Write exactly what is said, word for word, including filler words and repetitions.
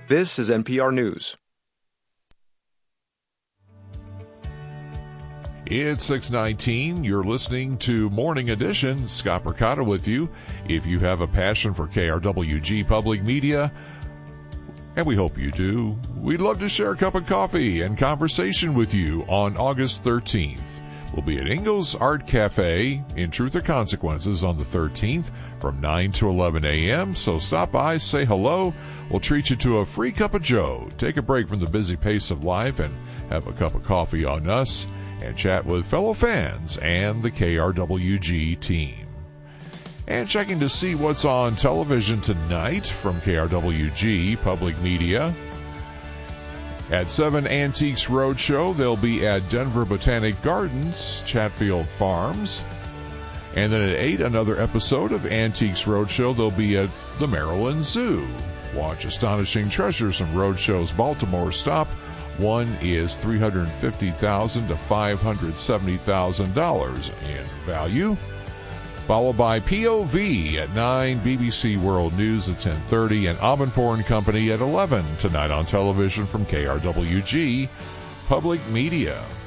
This is N P R News. It's six nineteen. You're listening to Morning Edition. Scott Mercado with you. If you have a passion for K R W G Public Media, and we hope you do, we'd love to share a cup of coffee and conversation with you on August thirteenth. We'll be at Ingalls Art Cafe in Truth or Consequences on the thirteenth from nine to eleven a.m. So stop by, say hello. We'll treat you to a free cup of joe. Take a break from the busy pace of life and have a cup of coffee on us and chat with fellow fans and the K R W G team. And checking to see what's on television tonight from K R W G Public Media. At seven, Antiques Roadshow. They'll be at Denver Botanic Gardens, Chatfield Farms. And then at eight, another episode of Antiques Roadshow. They'll be at the Maryland Zoo. Watch Astonishing Treasures from Roadshow's Baltimore stop. One is three hundred fifty thousand dollars to five hundred seventy thousand dollars in value. Followed by P O V at nine, B B C World News at ten thirty, and Abenpour and Company at eleven tonight on television from K R W G Public Media.